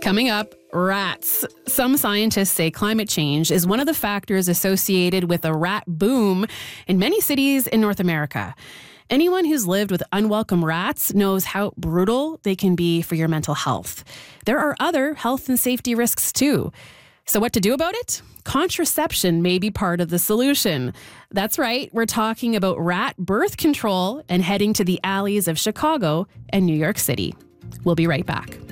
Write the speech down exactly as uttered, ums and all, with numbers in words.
Coming up, rats. Some scientists say climate change is one of the factors associated with a rat boom in many cities in North America. Anyone who's lived with unwelcome rats knows how brutal they can be for your mental health. There are other health and safety risks too. So what to do about it? Contraception may be part of the solution. That's right, we're talking about rat birth control and heading to the alleys of Chicago and New York City. We'll be right back.